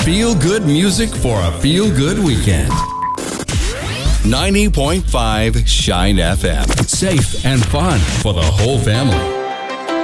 Feel good music for a feel good weekend. 90.5 Shine FM. Safe and fun for the whole family.